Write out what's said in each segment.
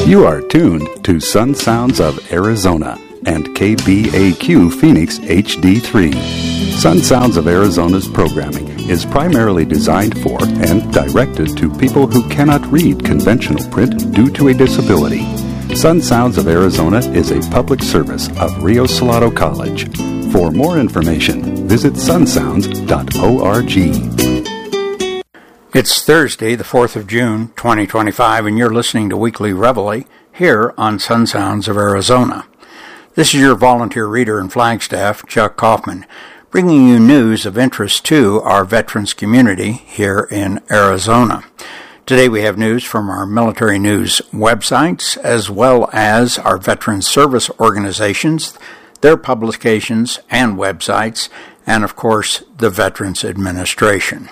You are tuned to Sun Sounds of Arizona and KBAQ Phoenix HD3. Sun Sounds of Arizona's programming is primarily designed for and directed to people who cannot read conventional print due to a disability. Sun Sounds of Arizona is a public service of Rio Salado College. For more information, visit sunsounds.org. It's Thursday, the 4th of June, 2025, and you're listening to Weekly Reveille here on Sun Sounds of Arizona. This is your volunteer reader in Flagstaff, Chuck Kaufman, bringing you news of interest to our veterans community here in Arizona. Today we have news from our military news websites, as well as our veteran service organizations, their publications and websites, and of course the Veterans Administration.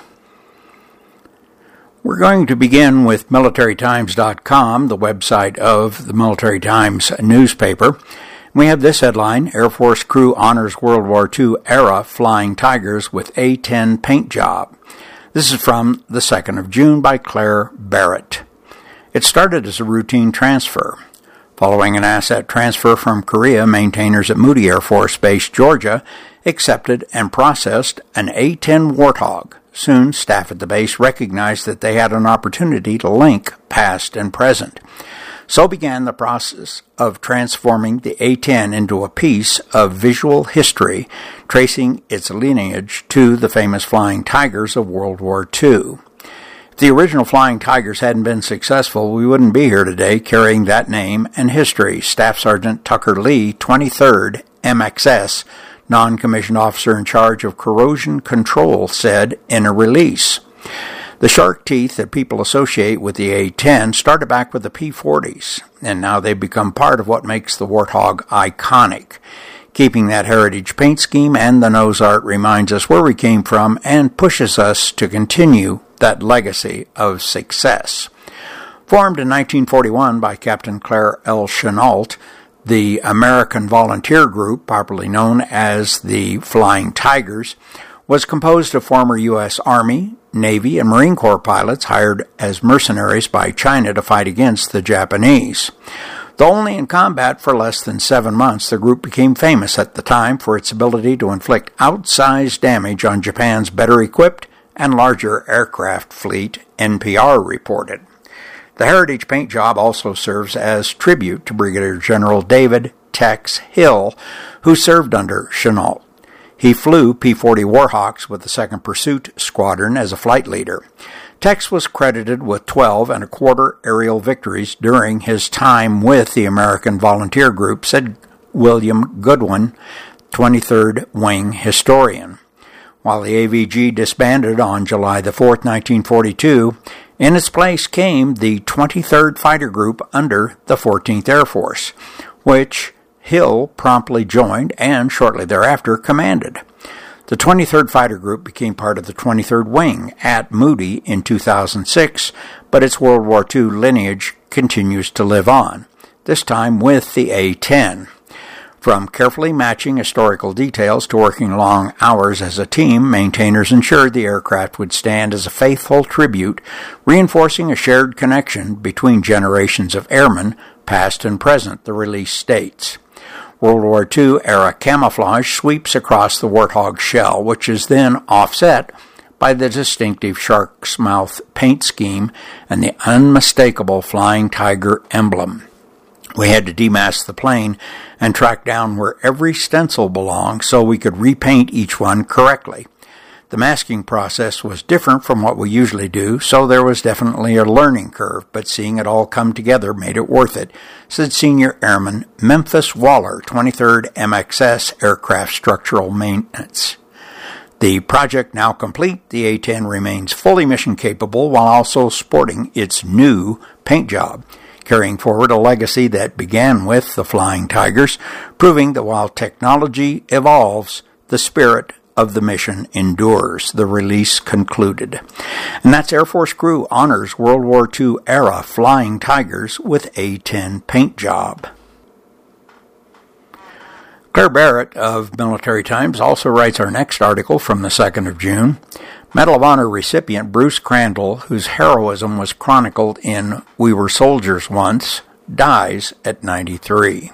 We're going to begin with MilitaryTimes.com, the website of the Military Times newspaper. We have this headline: Air Force crew honors World War II era Flying Tigers with A-10 paint job. This is from the 2nd of June by Claire Barrett. It started as a routine transfer. Following an asset transfer from Korea, maintainers at Moody Air Force Base, Georgia, accepted and processed an A-10 Warthog. Soon, staff at the base recognized that they had an opportunity to link past and present. So began the process of transforming the A-10 into a piece of visual history, tracing its lineage to the famous Flying Tigers of World War II. If the original Flying Tigers hadn't been successful, we wouldn't be here today carrying that name and history, Staff Sergeant Tucker Lee, 23rd MXS, non-commissioned officer in charge of corrosion control, said in a release. The shark teeth that people associate with the A-10 started back with the P-40s, and now they've become part of what makes the Warthog iconic. Keeping that heritage paint scheme and the nose art reminds us where we came from and pushes us to continue that legacy of success. Formed in 1941 by Captain Claire L. Chenault, the American Volunteer Group, popularly known as the Flying Tigers, was composed of former U.S. Army, Navy, and Marine Corps pilots hired as mercenaries by China to fight against the Japanese. Though only in combat for less than 7 months, the group became famous at the time for its ability to inflict outsized damage on Japan's better-equipped and larger aircraft fleet, NPR reported. The heritage paint job also serves as tribute to Brigadier General David Tex Hill, who served under Chenault. He flew P-40 Warhawks with the 2nd Pursuit Squadron as a flight leader. Tex was credited with 12 and a quarter aerial victories during his time with the American Volunteer Group, said William Goodwin, 23rd Wing historian. While the AVG disbanded on July the 4th, 1942, in its place came the 23rd Fighter Group under the 14th Air Force, which Hill promptly joined and shortly thereafter commanded. The 23rd Fighter Group became part of the 23rd Wing at Moody in 2006, but its World War II lineage continues to live on, this time with the A-10. From carefully matching historical details to working long hours as a team, maintainers ensured the aircraft would stand as a faithful tribute, reinforcing a shared connection between generations of airmen, past and present, the release states. World War II-era camouflage sweeps across the Warthog shell, which is then offset by the distinctive shark's mouth paint scheme and the unmistakable Flying Tiger emblem. We had to demask the plane and track down where every stencil belonged so we could repaint each one correctly. The masking process was different from what we usually do, so there was definitely a learning curve, but seeing it all come together made it worth it, said Senior Airman Memphis Waller, 23rd MXS Aircraft Structural Maintenance. The project now complete, the A-10 remains fully mission capable while also sporting its new paint job, carrying forward a legacy that began with the Flying Tigers, proving that while technology evolves, the spirit of the mission endures, the release concluded. And that's Air Force crew honors World War II era Flying Tigers with A-10 paint job. Claire Barrett of Military Times also writes our next article from the 2nd of June. Medal of Honor recipient Bruce Crandall, whose heroism was chronicled in We Were Soldiers Once, dies at 93.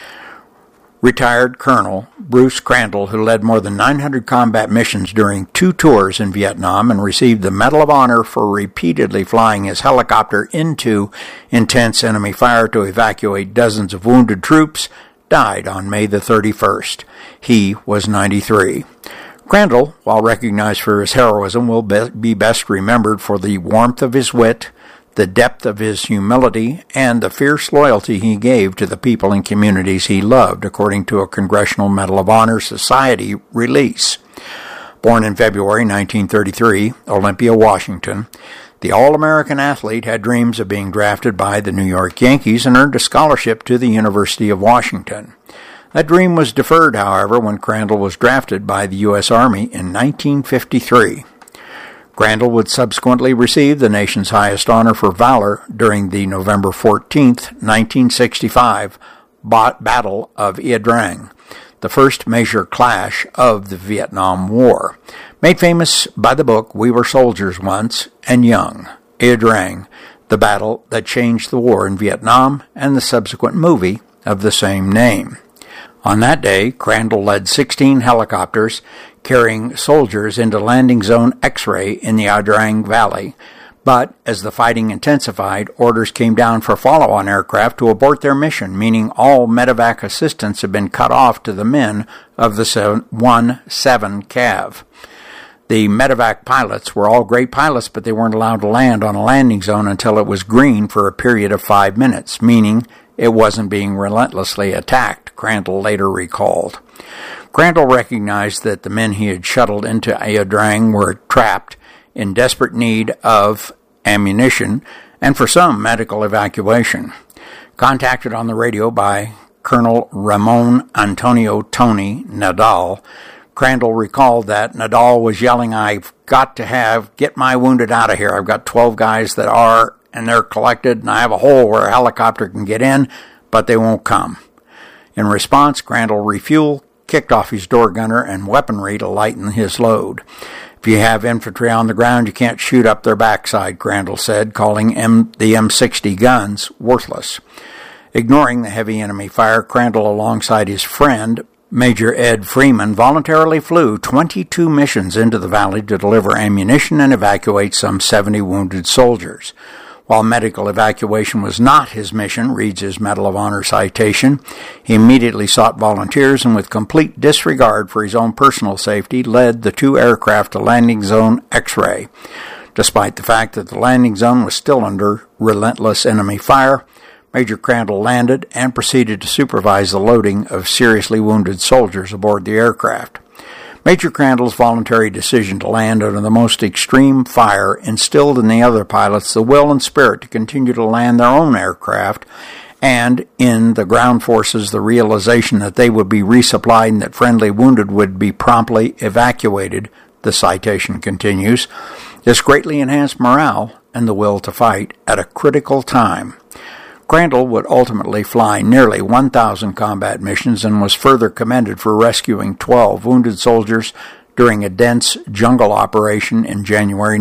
Retired Colonel Bruce Crandall, who led more than 900 combat missions during 2 tours in Vietnam and received the Medal of Honor for repeatedly flying his helicopter into intense enemy fire to evacuate dozens of wounded troops, died on May the 31st. He was 93. Crandall, while recognized for his heroism, will be best remembered for the warmth of his wit, the depth of his humility, and the fierce loyalty he gave to the people and communities he loved, according to a Congressional Medal of Honor Society release. Born in February 1933, Olympia, Washington, the All-American athlete had dreams of being drafted by the New York Yankees and earned a scholarship to the University of Washington. That dream was deferred, however, when Crandall was drafted by the U.S. Army in 1953. Crandall would subsequently receive the nation's highest honor for valor during the November 14, 1965 Battle of Ia Drang, the first major clash of the Vietnam War. Made famous by the book We Were Soldiers Once and Young, Ia Drang, the battle that changed the war in Vietnam, and the subsequent movie of the same name. On that day, Crandall led 16 helicopters carrying soldiers into Landing Zone X-Ray in the Ia Drang Valley, but as the fighting intensified, orders came down for follow-on aircraft to abort their mission, meaning all medevac assistance had been cut off to the men of the 1-7 Cav. The medevac pilots were all great pilots, but they weren't allowed to land on a landing zone until it was green for a period of 5 minutes, meaning it wasn't being relentlessly attacked, Crandall later recalled. Crandall recognized that the men he had shuttled into Ia Drang were trapped, in desperate need of ammunition, and for some, medical evacuation. Contacted on the radio by Colonel Ramon Antonio Tony Nadal, Crandall recalled that Nadal was yelling, "I've got to get my wounded out of here. I've got 12 guys that are, and they're collected, and I have a hole where a helicopter can get in, but they won't come." In response, Crandall refueled, kicked off his door gunner and weaponry to lighten his load. "If you have infantry on the ground, you can't shoot up their backside," Crandall said, calling the M60 guns worthless. Ignoring the heavy enemy fire, Crandall, alongside his friend, Major Ed Freeman, voluntarily flew 22 missions into the valley to deliver ammunition and evacuate some 70 wounded soldiers. While medical evacuation was not his mission, reads his Medal of Honor citation, he immediately sought volunteers and with complete disregard for his own personal safety led the 2 aircraft to Landing Zone X-Ray. Despite the fact that the landing zone was still under relentless enemy fire, Major Crandall landed and proceeded to supervise the loading of seriously wounded soldiers aboard the aircraft. Major Crandall's voluntary decision to land under the most extreme fire instilled in the other pilots the will and spirit to continue to land their own aircraft, and in the ground forces the realization that they would be resupplied and that friendly wounded would be promptly evacuated, the citation continues. This greatly enhanced morale and the will to fight at a critical time. Crandall would ultimately fly nearly 1,000 combat missions and was further commended for rescuing 12 wounded soldiers during a dense jungle operation in January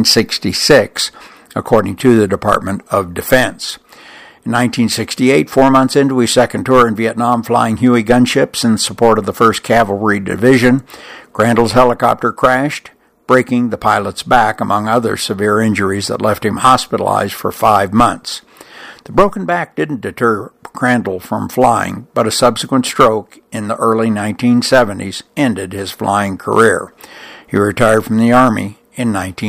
1966, according to the Department of Defense. In 1968, 4 months into his second tour in Vietnam flying Huey gunships in support of the 1st Cavalry Division, Crandall's helicopter crashed, breaking the pilot's back, among other severe injuries that left him hospitalized for 5 months. The broken back didn't deter Crandall from flying, but a subsequent stroke in the early 1970s ended his flying career. He retired from the Army in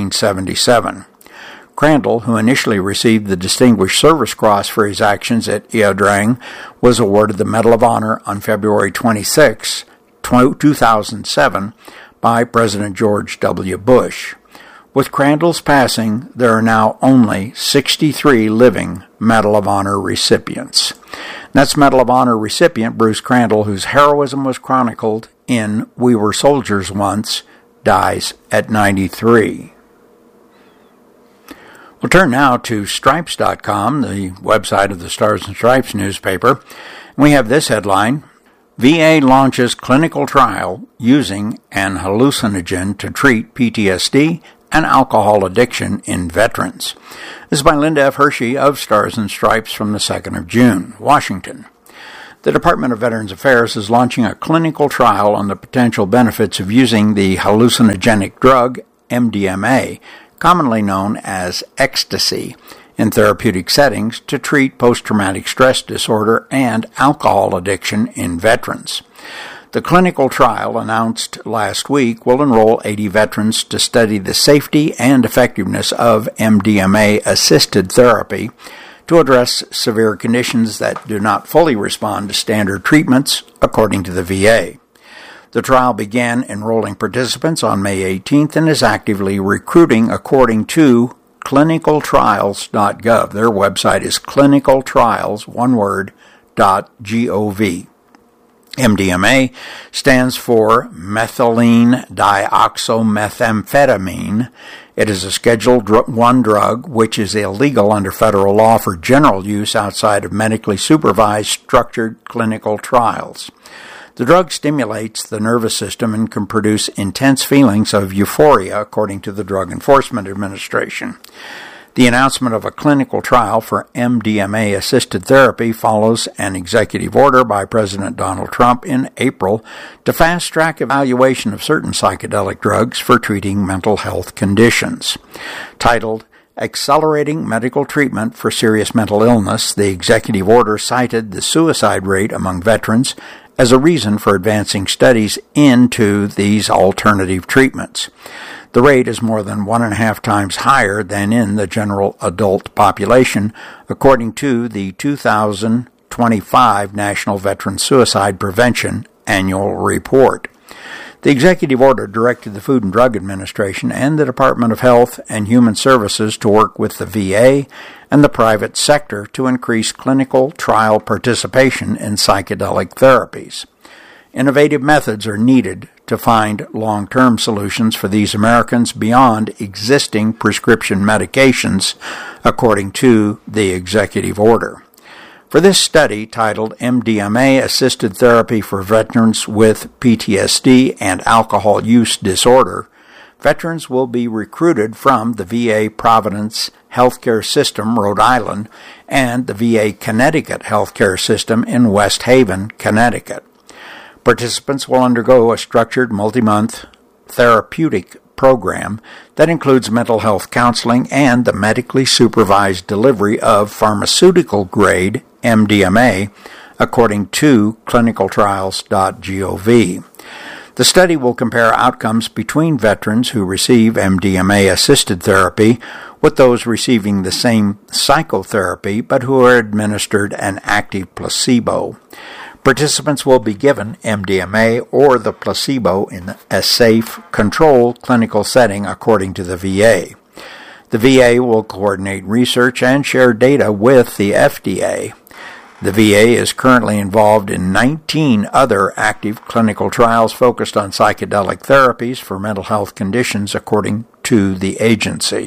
1977. Crandall, who initially received the Distinguished Service Cross for his actions at Ia Drang, was awarded the Medal of Honor on February 26, 2007 by President George W. Bush. With Crandall's passing, there are now only 63 living Medal of Honor recipients. That's Medal of Honor recipient Bruce Crandall, whose heroism was chronicled in We Were Soldiers Once, dies at 93. We'll turn now to Stripes.com, the website of the Stars and Stripes newspaper. We have this headline: VA launches clinical trial using an hallucinogen to treat PTSD and alcohol addiction in veterans. This is by Linda F. Hershey of Stars and Stripes from the 2nd of June, Washington. The Department of Veterans Affairs is launching a clinical trial on the potential benefits of using the hallucinogenic drug MDMA, commonly known as ecstasy, in therapeutic settings to treat post-traumatic stress disorder and alcohol addiction in veterans. The clinical trial, announced last week, will enroll 80 veterans to study the safety and effectiveness of MDMA-assisted therapy to address severe conditions that do not fully respond to standard treatments, according to the VA. The trial began enrolling participants on May 18th and is actively recruiting, according to clinicaltrials.gov. Their website is clinicaltrials.gov. MDMA stands for methylene dioxymethamphetamine. It is a Schedule I drug which is illegal under federal law for general use outside of medically supervised structured clinical trials. The drug stimulates the nervous system and can produce intense feelings of euphoria, according to the Drug Enforcement Administration. The announcement of a clinical trial for MDMA-assisted therapy follows an executive order by President Donald Trump in April to fast-track evaluation of certain psychedelic drugs for treating mental health conditions. Titled Accelerating Medical Treatment for Serious Mental Illness, the executive order cited the suicide rate among veterans as a reason for advancing studies into these alternative treatments. The rate is more than 1.5 times higher than in the general adult population, according to the 2025 National Veteran Suicide Prevention Annual Report. The executive order directed the Food and Drug Administration and the Department of Health and Human Services to work with the VA and the private sector to increase clinical trial participation in psychedelic therapies. Innovative methods are needed to find long-term solutions for these Americans beyond existing prescription medications, according to the executive order. For this study, titled MDMA-Assisted Therapy for Veterans with PTSD and Alcohol Use Disorder, veterans will be recruited from the VA Providence Healthcare System, Rhode Island, and the VA Connecticut Healthcare System in West Haven, Connecticut. Participants will undergo a structured multi-month therapeutic program that includes mental health counseling and the medically supervised delivery of pharmaceutical-grade MDMA, according to clinicaltrials.gov. The study will compare outcomes between veterans who receive MDMA-assisted therapy with those receiving the same psychotherapy but who are administered an active placebo. Participants will be given MDMA or the placebo in a safe, controlled clinical setting, according to the VA. The VA will coordinate research and share data with the FDA. The VA is currently involved in 19 other active clinical trials focused on psychedelic therapies for mental health conditions, according to the agency.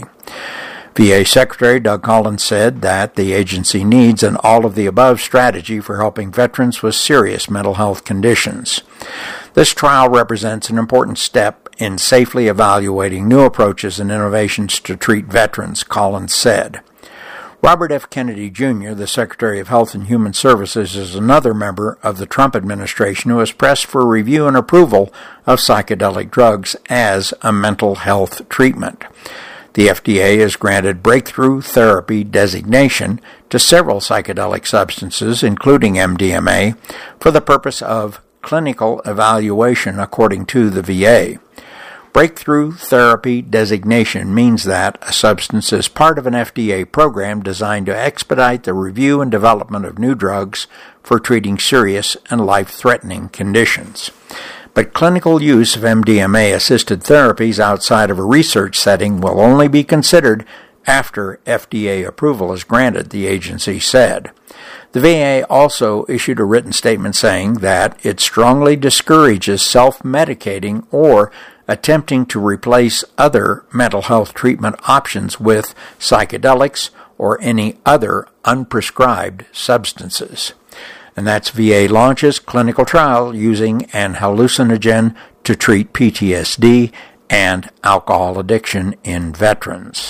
VA Secretary Doug Collins said that the agency needs an all-of-the-above strategy for helping veterans with serious mental health conditions. This trial represents an important step in safely evaluating new approaches and innovations to treat veterans, Collins said. Robert F. Kennedy, Jr., the Secretary of Health and Human Services, is another member of the Trump administration who has pressed for review and approval of psychedelic drugs as a mental health treatment. The FDA has granted breakthrough therapy designation to several psychedelic substances, including MDMA, for the purpose of clinical evaluation, according to the VA. Breakthrough therapy designation means that a substance is part of an FDA program designed to expedite the review and development of new drugs for treating serious and life-threatening conditions. But clinical use of MDMA-assisted therapies outside of a research setting will only be considered after FDA approval is granted, the agency said. The VA also issued a written statement saying that it strongly discourages self-medicating or attempting to replace other mental health treatment options with psychedelics or any other unprescribed substances. And that's VA launches clinical trial using an hallucinogen to treat PTSD and alcohol addiction in veterans.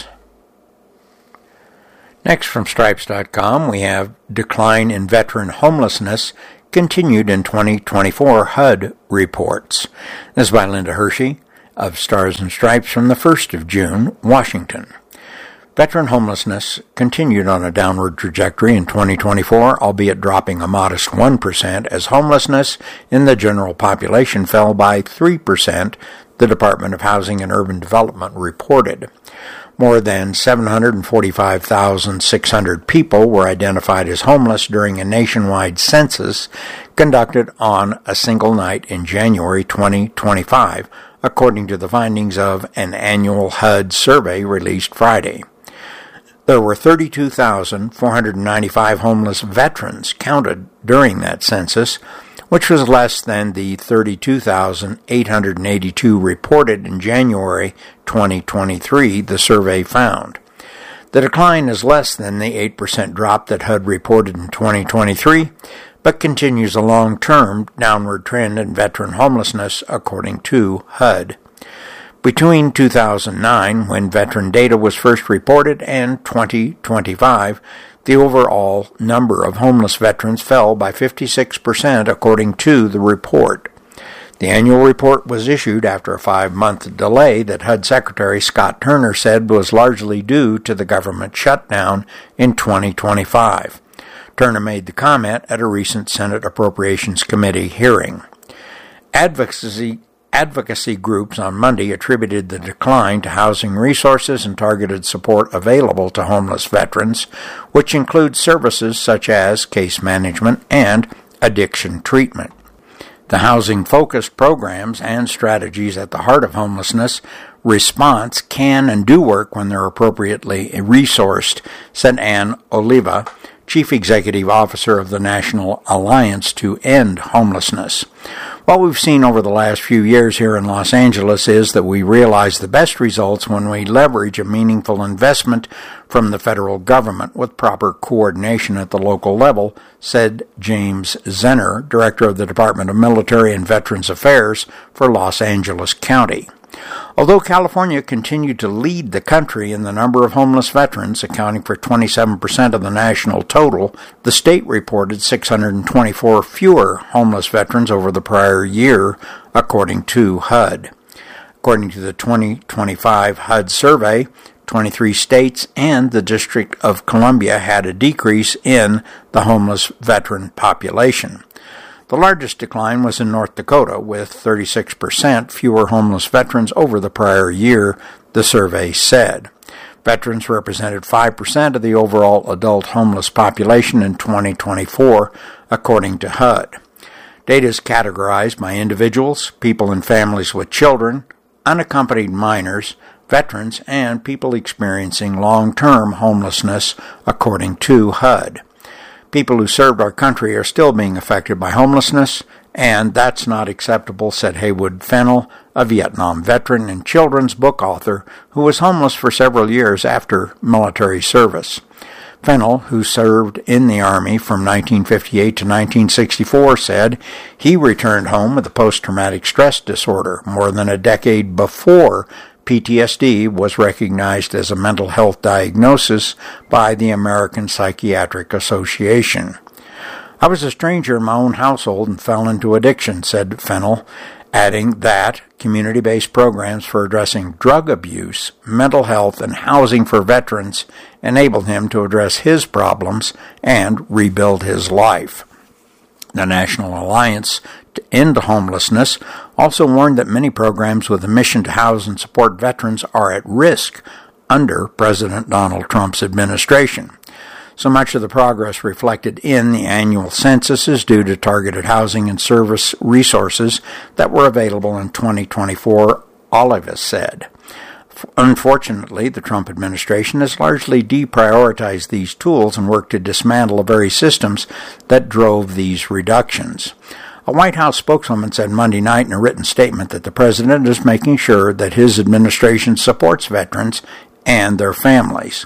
Next from Stripes.com, we have decline in veteran homelessness continued in 2024 HUD reports. This is by Linda Hershey of Stars and Stripes from the 1st of June, Washington. Veteran homelessness continued on a downward trajectory in 2024, albeit dropping a modest 1%, as homelessness in the general population fell by 3%, the Department of Housing and Urban Development reported. More than 745,600 people were identified as homeless during a nationwide census conducted on a single night in January 2025, according to the findings of an annual HUD survey released Friday. There were 32,495 homeless veterans counted during that census, which was less than the 32,882 reported in January 2023, the survey found. The decline is less than the 8% drop that HUD reported in 2023, but continues a long-term downward trend in veteran homelessness, according to HUD. Between 2009, when veteran data was first reported, and 2025, the overall number of homeless veterans fell by 56%, according to the report. The annual report was issued after a 5-month delay that HUD Secretary Scott Turner said was largely due to the government shutdown in 2025. Turner made the comment at a recent Senate Appropriations Committee hearing. Advocacy groups on Monday attributed the decline to housing resources and targeted support available to homeless veterans, which includes services such as case management and addiction treatment. The housing-focused programs and strategies at the heart of homelessness response can and do work when they're appropriately resourced, said Ann Oliva, Chief Executive Officer of the National Alliance to End Homelessness. What we've seen over the last few years here in Los Angeles is that we realize the best results when we leverage a meaningful investment from the federal government with proper coordination at the local level, said James Zenner, Director of the Department of Military and Veterans Affairs for Los Angeles County. Although California continued to lead the country in the number of homeless veterans, accounting for 27% of the national total, the state reported 624 fewer homeless veterans over the prior year, according to HUD. According to the 2025 HUD survey, 23 states and the District of Columbia had a decrease in the homeless veteran population. The largest decline was in North Dakota, with 36% fewer homeless veterans over the prior year, the survey said. Veterans represented 5% of the overall adult homeless population in 2024, according to HUD. Data is categorized by individuals, people and families with children, unaccompanied minors, veterans, and people experiencing long-term homelessness, according to HUD. People who served our country are still being affected by homelessness, and that's not acceptable, said Haywood Fennell, a Vietnam veteran and children's book author who was homeless for several years after military service. Fennell, who served in the Army from 1958 to 1964, said he returned home with a post-traumatic stress disorder more than a decade before PTSD was recognized as a mental health diagnosis by the American Psychiatric Association. I was a stranger in my own household and fell into addiction, said Fennell, adding that community-based programs for addressing drug abuse, mental health, and housing for veterans enabled him to address his problems and rebuild his life. The National Alliance to End Homelessness also warned that many programs with a mission to house and support veterans are at risk under President Donald Trump's administration. So much of the progress reflected in the annual census is due to targeted housing and service resources that were available in 2024, Oliva said. Unfortunately, the Trump administration has largely deprioritized these tools and worked to dismantle the very systems that drove these reductions. A White House spokeswoman said Monday night in a written statement that the president is making sure that his administration supports veterans and their families.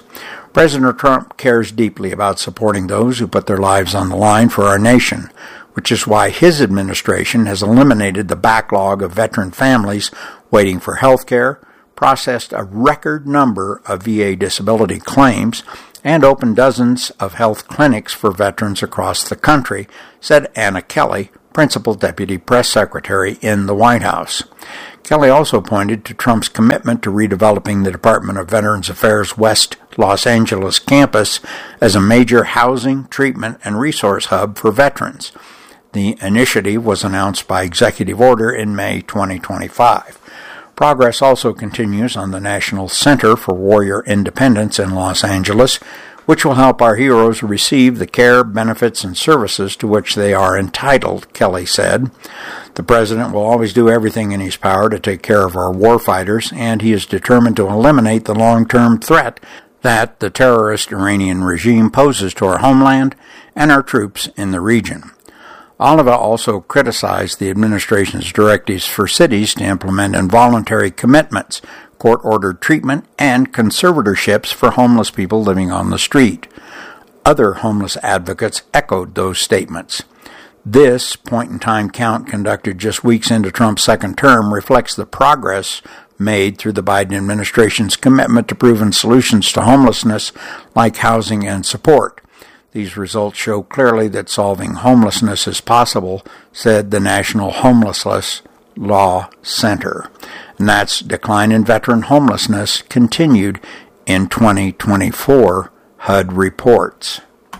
President Trump cares deeply about supporting those who put their lives on the line for our nation, which is why his administration has eliminated the backlog of veteran families waiting for health care, processed a record number of VA disability claims, and opened dozens of health clinics for veterans across the country, said Anna Kelly, Principal Deputy Press Secretary in the White House. Kelly also pointed to Trump's commitment to redeveloping the Department of Veterans Affairs West Los Angeles campus as a major housing, treatment, and resource hub for veterans. The initiative was announced by executive order in May 2025. Progress also continues on the National Center for Warrior Independence in Los Angeles, which will help our heroes receive the care, benefits, and services to which they are entitled, Kelly said. The president will always do everything in his power to take care of our warfighters, and he is determined to eliminate the long-term threat that the terrorist Iranian regime poses to our homeland and our troops in the region. Oliva also criticized the administration's directives for cities to implement involuntary commitments, court-ordered treatment, and conservatorships for homeless people living on the street. Other homeless advocates echoed those statements. This point-in-time count conducted just weeks into Trump's second term reflects the progress made through the Biden administration's commitment to proven solutions to homelessness like housing and support. These results show clearly that solving homelessness is possible, said the National Homelessness Law Center. And that's decline in veteran homelessness continued in 2024, HUD reports.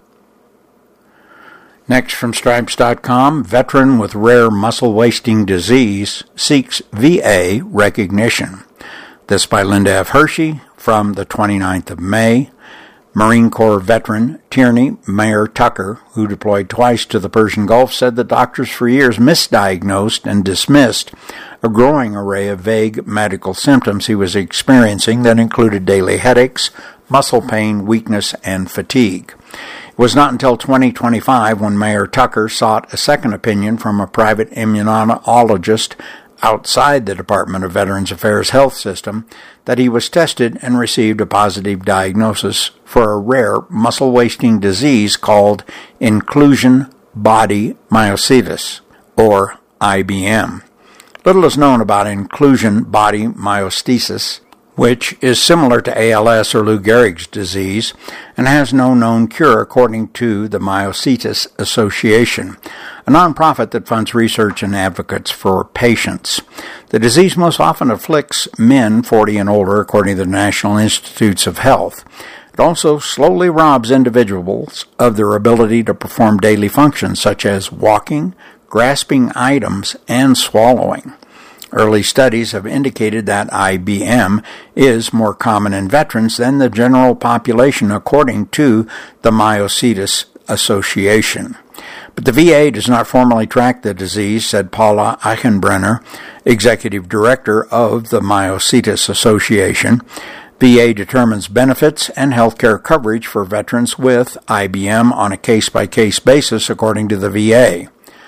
Next from Stripes.com, veteran with rare muscle wasting disease seeks VA recognition. This by Linda F. Hershey from the 29th of May. Marine Corps veteran Tierney Mayer Tucker, who deployed twice to the Persian Gulf, said that doctors for years misdiagnosed and dismissed a growing array of vague medical symptoms he was experiencing that included daily headaches, muscle pain, weakness, and fatigue. It was not until 2025 when Mayer Tucker sought a second opinion from a private immunologist outside the Department of Veterans Affairs health system that he was tested and received a positive diagnosis for a rare muscle-wasting disease called inclusion body myositis, or IBM. Little is known about inclusion body myositis, which is similar to ALS or Lou Gehrig's disease and has no known cure according to the Myositis Association, a nonprofit that funds research and advocates for patients. The disease most often afflicts men 40 and older, according to the National Institutes of Health. It also slowly robs individuals of their ability to perform daily functions such as walking, grasping items, and swallowing. Early studies have indicated that IBM is more common in veterans than the general population, according to the Myositis Association. But the VA does not formally track the disease, said Paula Eichenbrenner, executive director of the Myositis Association. VA determines benefits and health care coverage for veterans with IBM on a case-by-case basis, according to the VA.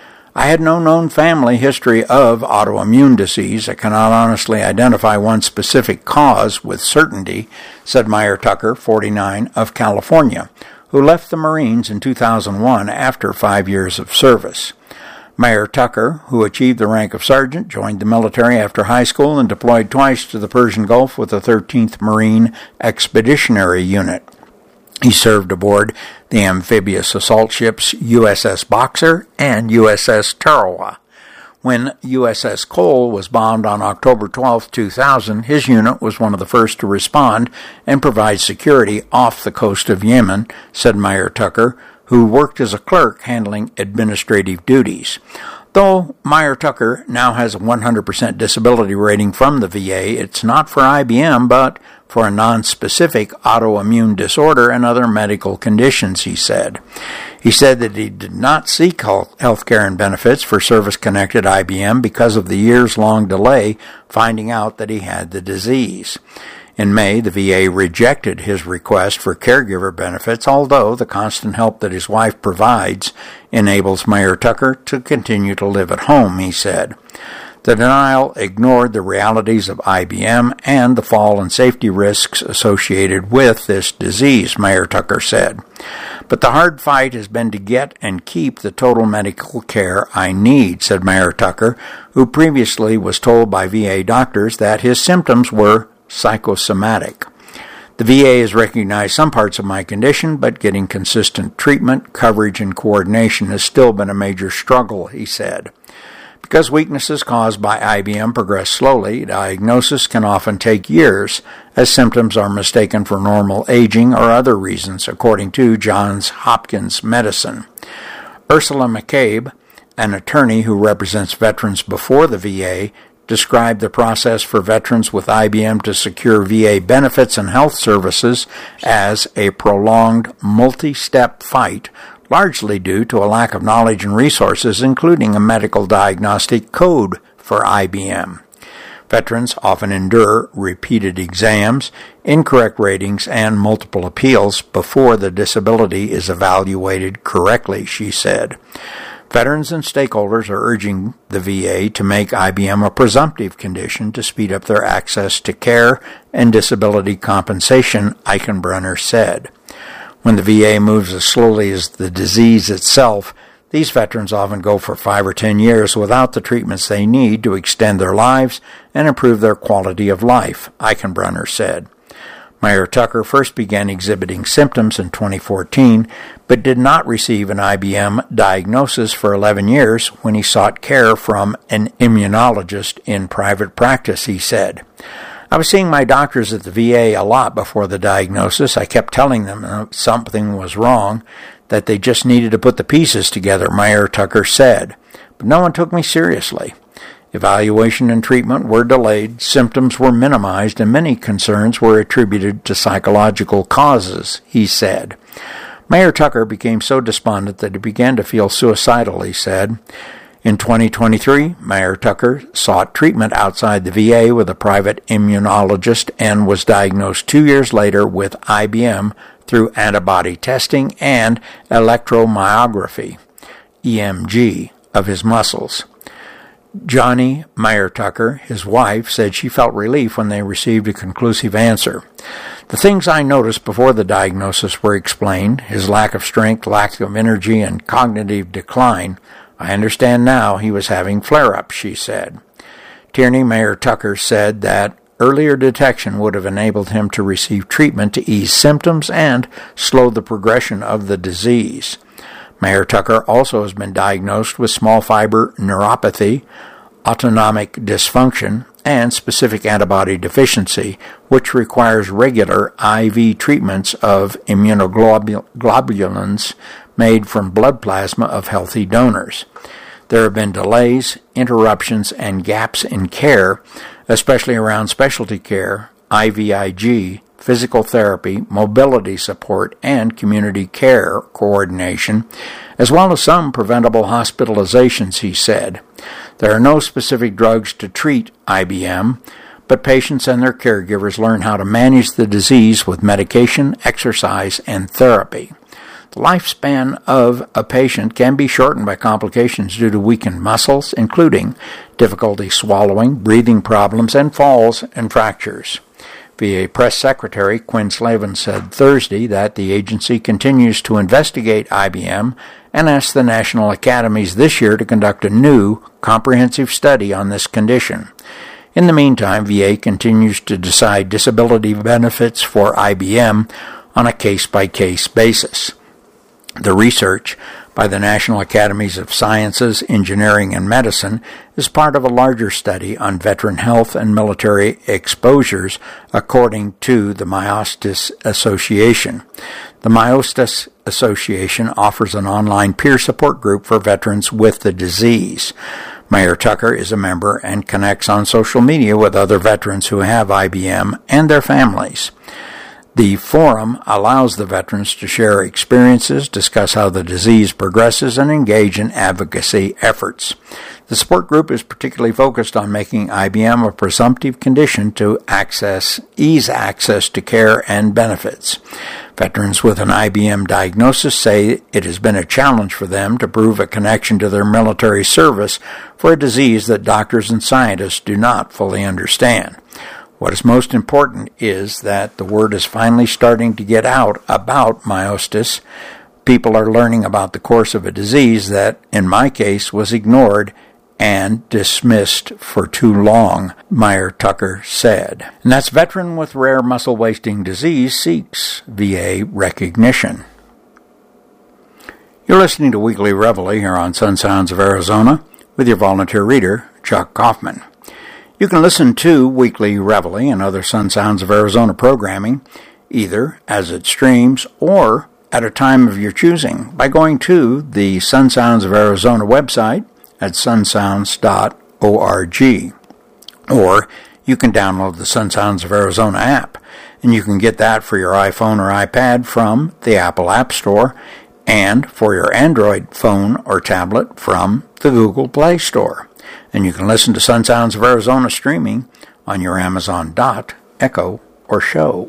I had no known family history of autoimmune disease. I cannot honestly identify one specific cause with certainty, said Mayer Tucker, 49, of California, who left the Marines in 2001 after 5 years of service. Mayer Tucker, who achieved the rank of sergeant, joined the military after high school and deployed twice to the Persian Gulf with the 13th Marine Expeditionary Unit. He served aboard the amphibious assault ships USS Boxer and USS Tarawa. When USS Cole was bombed on October 12, 2000, his unit was one of the first to respond and provide security off the coast of Yemen, said Mayer Tucker, who worked as a clerk handling administrative duties. Though Mayer Tucker now has a 100% disability rating from the VA, it's not for IBM, but for a non-specific autoimmune disorder and other medical conditions, he said. He said that he did not seek health care and benefits for service-connected IBM because of the years-long delay finding out that he had the disease. In May, the VA rejected his request for caregiver benefits, although the constant help that his wife provides enables Mayer Tucker to continue to live at home, he said. The denial ignored the realities of IBM and the fall and safety risks associated with this disease, Mayor Tucker said. But the hard fight has been to get and keep the total medical care I need, said Mayor Tucker, who previously was told by VA doctors that his symptoms were psychosomatic. The VA has recognized some parts of my condition, but getting consistent treatment, coverage, and coordination has still been a major struggle, he said. Because weaknesses caused by IBM progress slowly, diagnosis can often take years, as symptoms are mistaken for normal aging or other reasons, according to Johns Hopkins Medicine. Ursula McCabe, an attorney who represents veterans before the VA, described the process for veterans with IBM to secure VA benefits and health services as a prolonged, multi-step fight, largely due to a lack of knowledge and resources, including a medical diagnostic code for IBM. Veterans often endure repeated exams, incorrect ratings, and multiple appeals before the disability is evaluated correctly, she said. Veterans and stakeholders are urging the VA to make IBM a presumptive condition to speed up their access to care and disability compensation, Eichenbrunner said. When the VA moves as slowly as the disease itself, these veterans often go for 5 or 10 years without the treatments they need to extend their lives and improve their quality of life, Eichenbrunner said. Mayor Tucker first began exhibiting symptoms in 2014, but did not receive an IBM diagnosis for 11 years when he sought care from an immunologist in private practice, he said. I was seeing my doctors at the VA a lot before the diagnosis. I kept telling them something was wrong, that they just needed to put the pieces together, Mayor Tucker said. But no one took me seriously. Evaluation and treatment were delayed, symptoms were minimized, and many concerns were attributed to psychological causes, he said. Mayor Tucker became so despondent that he began to feel suicidal, he said. In 2023, Mayor Tucker sought treatment outside the VA with a private immunologist and was diagnosed 2 years later with IBM through antibody testing and electromyography, EMG, of his muscles. Johnny Mayor Tucker, his wife, said she felt relief when they received a conclusive answer. The things I noticed before the diagnosis were explained, his lack of strength, lack of energy, and cognitive decline. I understand now he was having flare-ups, she said. Tierney Mayor Tucker said that earlier detection would have enabled him to receive treatment to ease symptoms and slow the progression of the disease. Mayor Tucker also has been diagnosed with small fiber neuropathy, autonomic dysfunction, and specific antibody deficiency, which requires regular IV treatments of immunoglobulins made from blood plasma of healthy donors. There have been delays, interruptions, and gaps in care, especially around specialty care, IVIG, physical therapy, mobility support, and community care coordination, as well as some preventable hospitalizations, he said. There are no specific drugs to treat IBM, but patients and their caregivers learn how to manage the disease with medication, exercise, and therapy. The lifespan of a patient can be shortened by complications due to weakened muscles, including difficulty swallowing, breathing problems, and falls and fractures. VA Press Secretary Quinn Slavin said Thursday that the agency continues to investigate IBM and asked the National Academies this year to conduct a new, comprehensive study on this condition. In the meantime, VA continues to decide disability benefits for IBM on a case-by-case basis. The research by the National Academies of Sciences, Engineering, and Medicine is part of a larger study on veteran health and military exposures, according to the Myostis Association. The Myostis Association offers an online peer support group for veterans with the disease. Mayor Tucker is a member and connects on social media with other veterans who have IBM and their families. The forum allows the veterans to share experiences, discuss how the disease progresses, and engage in advocacy efforts. The support group is particularly focused on making IBM a presumptive condition to ease access to care and benefits. Veterans with an IBM diagnosis say it has been a challenge for them to prove a connection to their military service for a disease that doctors and scientists do not fully understand. What is most important is that the word is finally starting to get out about myositis. People are learning about the course of a disease that, in my case, was ignored and dismissed for too long, Meyer Tucker said. And that's veteran with rare muscle wasting disease seeks VA recognition. You're listening to Weekly Reveille here on Sun Sounds of Arizona with your volunteer reader, Chuck Kaufman. You can listen to Weekly Reveille and other Sun Sounds of Arizona programming either as it streams or at a time of your choosing by going to the Sun Sounds of Arizona website at sunsounds.org. Or you can download the Sun Sounds of Arizona app, and you can get that for your iPhone or iPad from the Apple App Store, and for your Android phone or tablet from the Google Play Store. And you can listen to Sun Sounds of Arizona streaming on your Amazon Dot, Echo, or Show.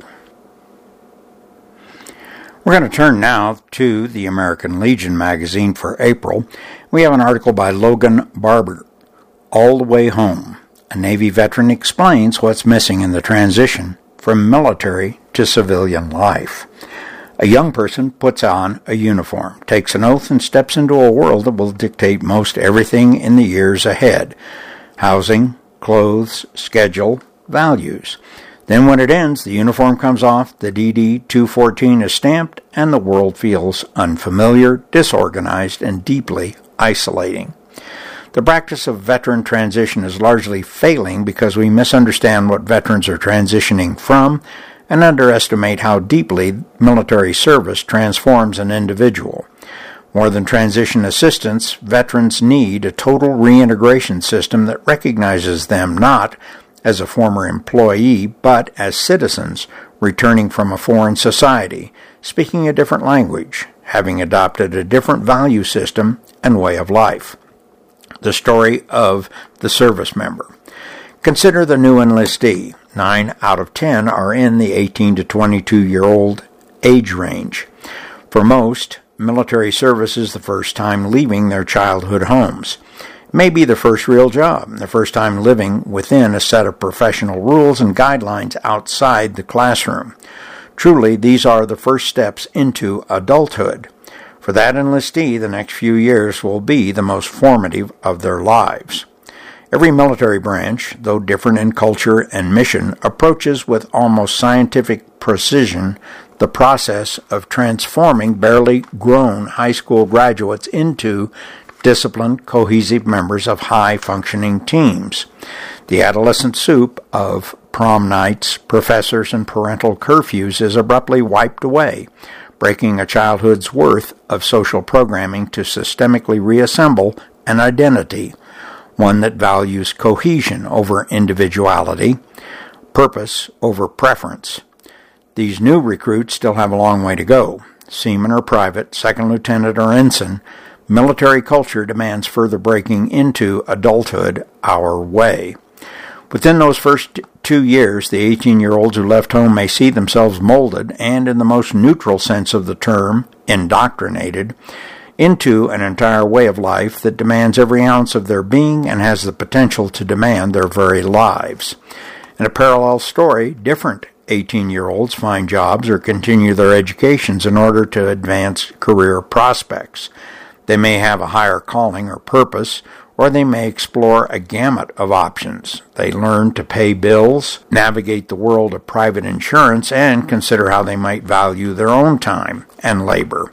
We're going to turn now to the American Legion magazine for April. We have an article by Logan Barber, All the Way Home. A Navy veteran explains what's missing in the transition from military to civilian life. A young person puts on a uniform, takes an oath, and steps into a world that will dictate most everything in the years ahead. Housing, clothes, schedule, values. Then when it ends, the uniform comes off, the DD-214 is stamped, and the world feels unfamiliar, disorganized, and deeply isolating. The practice of veteran transition is largely failing because we misunderstand what veterans are transitioning from and underestimate how deeply military service transforms an individual. More than transition assistance, veterans need a total reintegration system that recognizes them not as a former employee, but as citizens returning from a foreign society, speaking a different language, having adopted a different value system and way of life. The story of the service member. Consider the new enlistee. 9 out of 10 are in the 18 to 22-year-old age range. For most, military service is the first time leaving their childhood homes. It may be the first real job, the first time living within a set of professional rules and guidelines outside the classroom. Truly, these are the first steps into adulthood. For that enlistee, the next few years will be the most formative of their lives. Every military branch, though different in culture and mission, approaches with almost scientific precision the process of transforming barely grown high school graduates into disciplined, cohesive members of high-functioning teams. The adolescent soup of prom nights, professors, and parental curfews is abruptly wiped away, breaking a childhood's worth of social programming to systemically reassemble an identity, one that values cohesion over individuality, purpose over preference. These new recruits still have a long way to go. Seaman or private, second lieutenant or ensign, military culture demands further breaking into adulthood our way. Within those first 2 years, the 18-year-olds who left home may see themselves molded, and in the most neutral sense of the term, indoctrinated, into an entire way of life that demands every ounce of their being and has the potential to demand their very lives. In a parallel story, different 18-year-olds find jobs or continue their educations in order to advance career prospects. They may have a higher calling or purpose, or they may explore a gamut of options. They learn to pay bills, navigate the world of private insurance, and consider how they might value their own time and labor.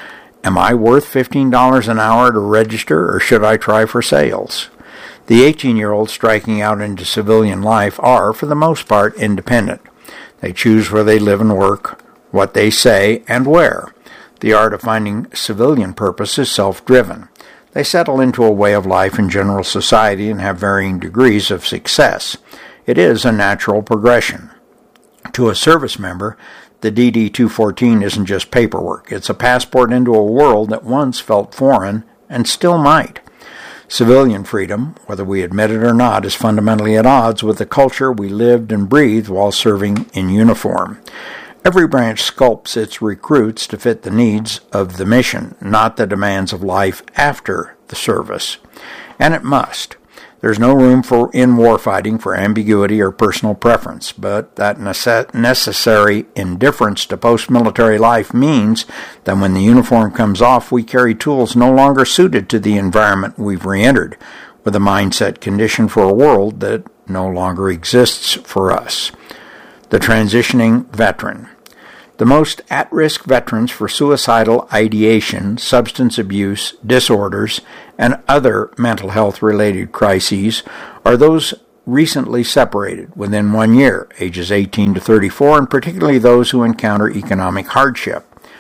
Am I worth $15 an hour to register, or should I try for sales? The 18-year-olds striking out into civilian life are, for the most part, independent. They choose where they live and work, what they say, and where. The art of finding civilian purpose is self-driven. They settle into a way of life in general society and have varying degrees of success. It is a natural progression. To a service member, The DD-214 isn't just paperwork. It's a passport into a world that once felt foreign and still might. Civilian freedom, whether we admit it or not, is fundamentally at odds with the culture we lived and breathed while serving in uniform. Every branch sculpts its recruits to fit the needs of the mission, not the demands of life after the service. And it must. There's no room in warfighting for ambiguity or personal preference, but that necessary indifference to post-military life means that when the uniform comes off, we carry tools no longer suited to the environment we've re-entered, with a mindset conditioned for a world that no longer exists for us. The transitioning veteran. The most at-risk veterans for suicidal ideation, substance abuse, disorders, and other mental health-related crises are those recently separated within 1 year, ages 18 to 34, and particularly those who encounter economic hardship.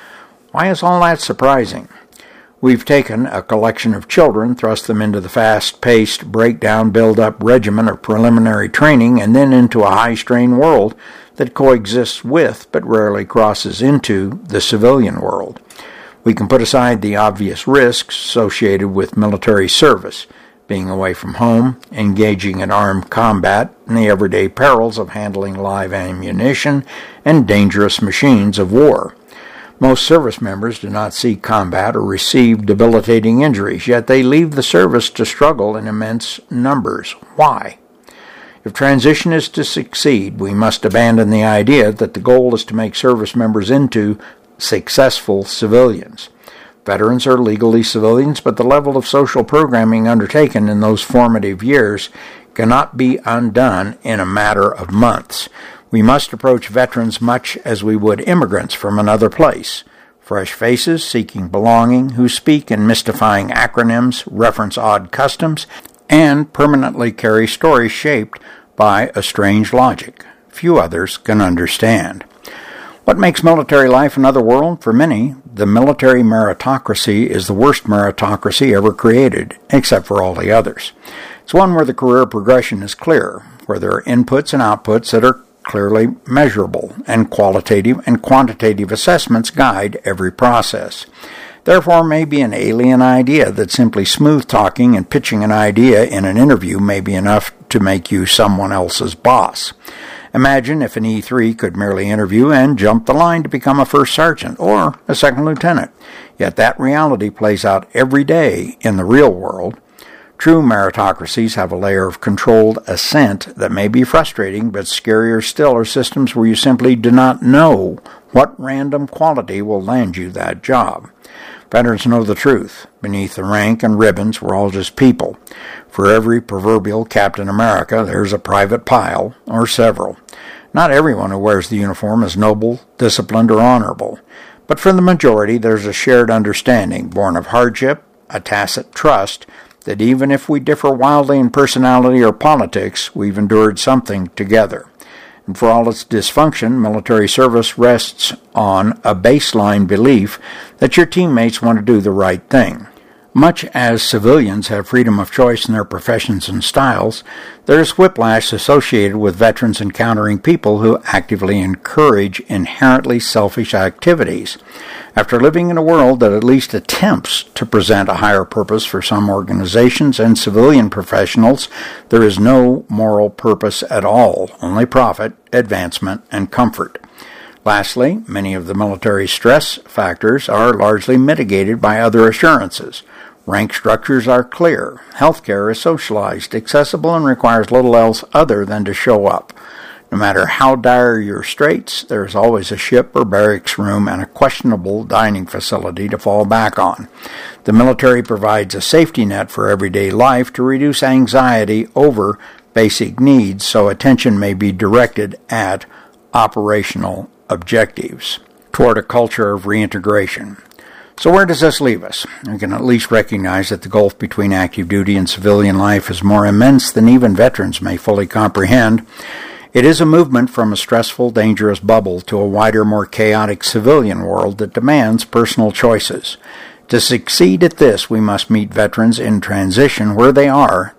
Why is all that surprising? We've taken a collection of children, thrust them into the fast-paced, breakdown, build-up regimen of preliminary training, and then into a high-strain world that coexists with, but rarely crosses into, the civilian world. We can put aside the obvious risks associated with military service, being away from home, engaging in armed combat, and the everyday perils of handling live ammunition and dangerous machines of war. Most service members do not see combat or receive debilitating injuries, yet they leave the service to struggle in immense numbers. Why? If transition is to succeed, we must abandon the idea that the goal is to make service members into successful civilians. Veterans are legally civilians, but the level of social programming undertaken in those formative years cannot be undone in a matter of months. We must approach veterans much as we would immigrants from another place. Fresh faces seeking belonging, who speak in mystifying acronyms, reference odd customs, and permanently carry stories shaped by a strange logic few others can understand. What makes military life another world? For many, the military meritocracy is the worst meritocracy ever created, except for all the others. It's one where the career progression is clear, where there are inputs and outputs that are clearly measurable, and qualitative and quantitative assessments guide every process. Therefore, it may be an alien idea that simply smooth-talking and pitching an idea in an interview may be enough to make you someone else's boss. Imagine if an E3 could merely interview and jump the line to become a first sergeant or a second lieutenant. Yet that reality plays out every day in the real world. True meritocracies have a layer of controlled ascent that may be frustrating, but scarier still are systems where you simply do not know what random quality will land you that job. Veterans know the truth. Beneath the rank and ribbons, we're all just people. For every proverbial Captain America, there's a private pile, or several. Not everyone who wears the uniform is noble, disciplined, or honorable. But for the majority, there's a shared understanding, born of hardship, a tacit trust, that even if we differ wildly in personality or politics, we've endured something together. And for all its dysfunction, military service rests on a baseline belief that your teammates want to do the right thing. Much as civilians have freedom of choice in their professions and styles, there is whiplash associated with veterans encountering people who actively encourage inherently selfish activities. After living in a world that at least attempts to present a higher purpose for some organizations and civilian professionals, there is no moral purpose at all, only profit, advancement, and comfort. Lastly, many of the military stress factors are largely mitigated by other assurances. Rank structures are clear. Healthcare is socialized, accessible, and requires little else other than to show up. No matter how dire your straits, there is always a ship or barracks room and a questionable dining facility to fall back on. The military provides a safety net for everyday life to reduce anxiety over basic needs, so attention may be directed at operational objectives toward a culture of reintegration. So where does this leave us? We can at least recognize that the gulf between active duty and civilian life is more immense than even veterans may fully comprehend. It is a movement from a stressful, dangerous bubble to a wider, more chaotic civilian world that demands personal choices. To succeed at this, we must meet veterans in transition where they are,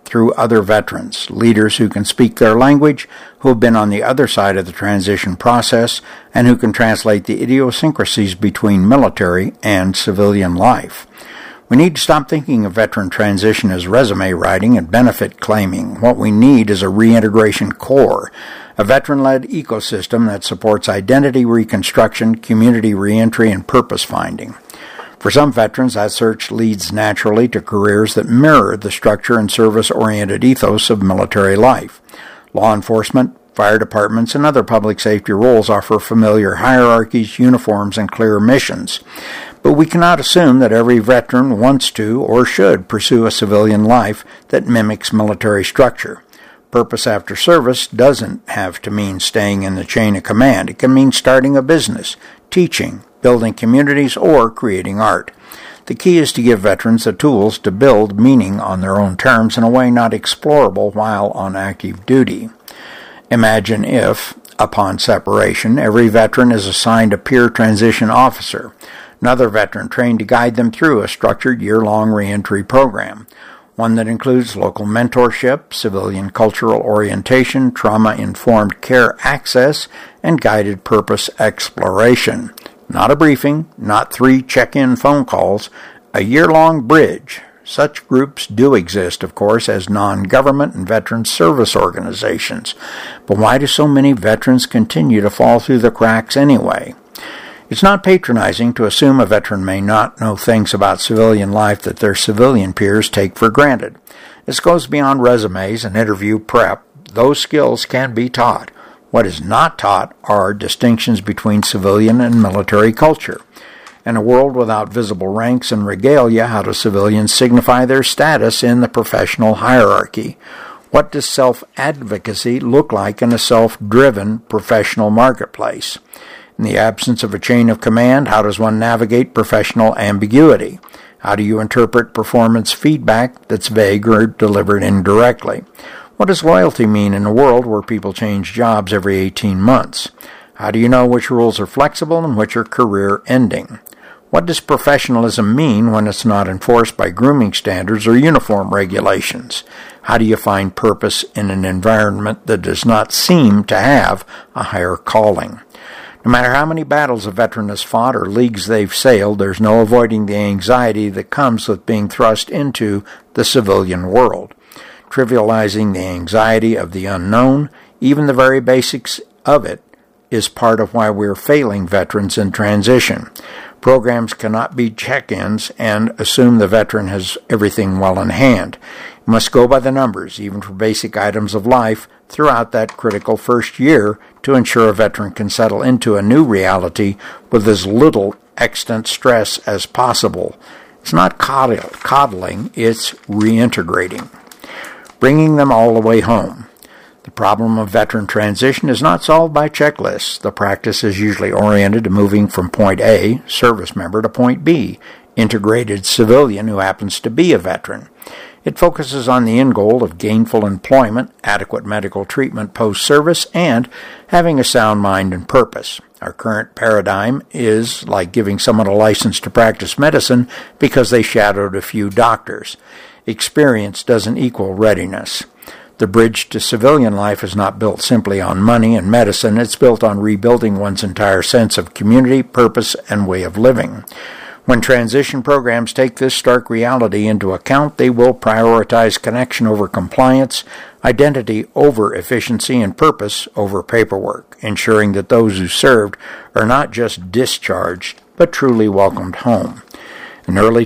through other veterans, leaders who can speak their language, who have been on the other side of the transition process, and who can translate the idiosyncrasies between military and civilian life. We need to stop thinking of veteran transition as resume writing and benefit claiming. What we need is a reintegration core, a veteran-led ecosystem that supports identity reconstruction, community reentry, and purpose finding. For some veterans, that search leads naturally to careers that mirror the structure and service-oriented ethos of military life. Law enforcement, fire departments, and other public safety roles offer familiar hierarchies, uniforms, and clear missions. But we cannot assume that every veteran wants to or should pursue a civilian life that mimics military structure. Purpose after service doesn't have to mean staying in the chain of command. It can mean starting a business, teaching, building communities, or creating art. The key is to give veterans the tools to build meaning on their own terms in a way not explorable while on active duty. Imagine if, upon separation, every veteran is assigned a peer transition officer, another veteran trained to guide them through a structured year-long reentry program, one that includes local mentorship, civilian cultural orientation, trauma-informed care access, and guided purpose exploration. Not a briefing, not 3 check-in phone calls, a year-long bridge. Such groups do exist, of course, as non-government and veteran service organizations. But why do so many veterans continue to fall through the cracks anyway? It's not patronizing to assume a veteran may not know things about civilian life that their civilian peers take for granted. This goes beyond resumes and interview prep. Those skills can be taught. What is not taught are distinctions between civilian and military culture. In a world without visible ranks and regalia, how do civilians signify their status in the professional hierarchy? What does self-advocacy look like in a self-driven professional marketplace? In the absence of a chain of command, how does one navigate professional ambiguity? How do you interpret performance feedback that's vague or delivered indirectly? What does loyalty mean in a world where people change jobs every 18 months? How do you know which rules are flexible and which are career-ending? What does professionalism mean when it's not enforced by grooming standards or uniform regulations? How do you find purpose in an environment that does not seem to have a higher calling? No matter how many battles a veteran has fought or leagues they've sailed, there's no avoiding the anxiety that comes with being thrust into the civilian world. Trivializing the anxiety of the unknown, even the very basics of it, is part of why we're failing veterans in transition. Programs cannot be check-ins and assume the veteran has everything well in hand. You must go by the numbers, even for basic items of life, throughout that critical first year to ensure a veteran can settle into a new reality with as little extant stress as possible. It's not coddling, it's reintegrating. Bringing them all the way home. The problem of veteran transition is not solved by checklists. The practice is usually oriented to moving from point A, service member, to point B, integrated civilian who happens to be a veteran. It focuses on the end goal of gainful employment, adequate medical treatment post-service, and having a sound mind and purpose. Our current paradigm is like giving someone a license to practice medicine because they shadowed a few doctors. Experience doesn't equal readiness. The bridge to civilian life is not built simply on money and medicine. It's built on rebuilding one's entire sense of community, purpose, and way of living. When transition programs take this stark reality into account, they will prioritize connection over compliance, identity over efficiency, and purpose over paperwork, ensuring that those who served are not just discharged, but truly welcomed home. In early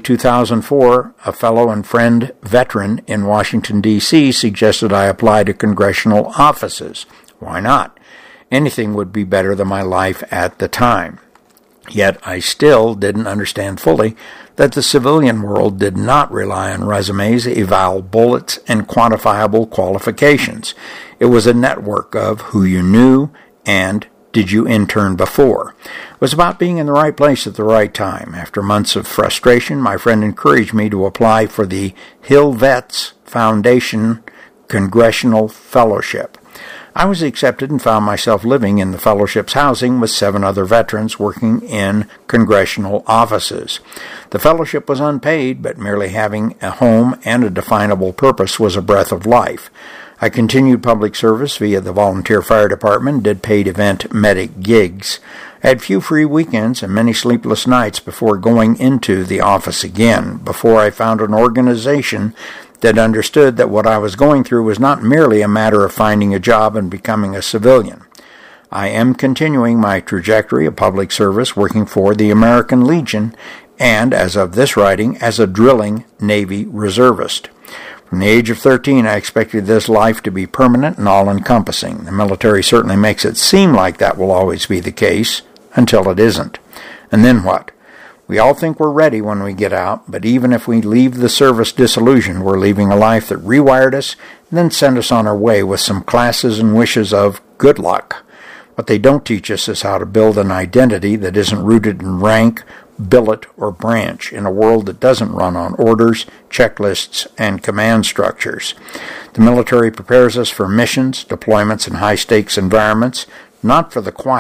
2004, a fellow and friend veteran in Washington, D.C. suggested I apply to congressional offices. Why not? Anything would be better than my life at the time. Yet I still didn't understand fully that the civilian world did not rely on resumes, eval bullets, and quantifiable qualifications. It was a network of who you knew and did you intern before. It was about being in the right place at the right time. After months of frustration, my friend encouraged me to apply for the Hill Vets Foundation Congressional Fellowship. I was accepted and found myself living in the fellowship's housing with 7 other veterans working in congressional offices. The fellowship was unpaid, but merely having a home and a definable purpose was a breath of life. I continued public service via the volunteer fire department, did paid event medic gigs. I had few free weekends and many sleepless nights before going into the office again, before I found an organization that understood that what I was going through was not merely a matter of finding a job and becoming a civilian. I am continuing my trajectory of public service working for the American Legion and, as of this writing, as a drilling Navy reservist. From the age of 13, I expected this life to be permanent and all-encompassing. The military certainly makes it seem like that will always be the case, until it isn't. And then what? We all think we're ready when we get out, but even if we leave the service disillusioned, we're leaving a life that rewired us and then sent us on our way with some classes and wishes of good luck. What they don't teach us is how to build an identity that isn't rooted in rank, billet, or branch in a world that doesn't run on orders, checklists, and command structures. The military prepares us for missions, deployments, and high-stakes environments, not for the quiet